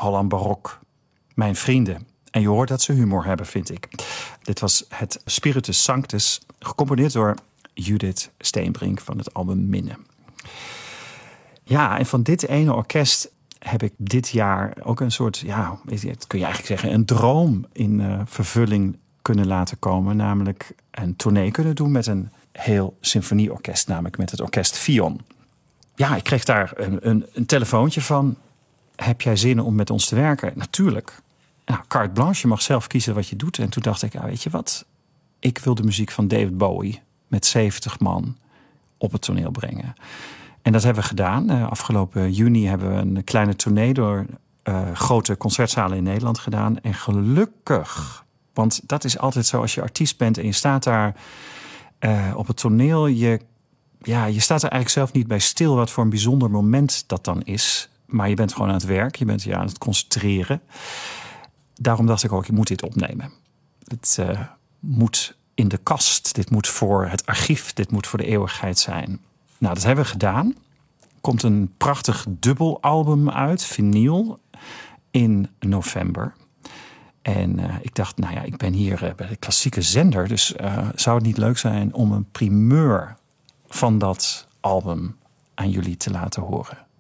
Holland Barok, Mijn Vrienden. En je hoort dat ze humor hebben, vind ik. Dit was het Spiritus Sanctus, gecomponeerd door Judith Steenbrink van het album Minne. Ja, en van dit ene orkest heb ik dit jaar ook een soort, ja, het kun je eigenlijk zeggen, een droom in vervulling kunnen laten komen. Namelijk een tournee kunnen doen met een heel symfonieorkest, namelijk met het orkest Fion. Ja, ik kreeg daar een telefoontje van, heb jij zin om met ons te werken? Natuurlijk. Nou, carte blanche, je mag zelf kiezen wat je doet. En toen dacht ik, weet je wat? Ik wil de muziek van David Bowie met 70 man op het toneel brengen. En dat hebben we gedaan. Afgelopen juni hebben we een kleine tournee door grote concertzalen in Nederland gedaan. En gelukkig, want dat is altijd zo als je artiest bent en je staat daar op het toneel. Je staat er eigenlijk zelf niet bij stil wat voor een bijzonder moment dat dan is. Maar je bent gewoon aan het werk, je bent je aan het concentreren. Daarom dacht ik ook, je moet dit opnemen. Het moet in de kast, dit moet voor het archief, dit moet voor de eeuwigheid zijn. Nou, dat hebben we gedaan. Komt een prachtig dubbelalbum uit, vinyl, in november. En ik dacht, ik ben hier bij de klassieke zender, dus zou het niet leuk zijn om een primeur van dat album aan jullie te laten horen?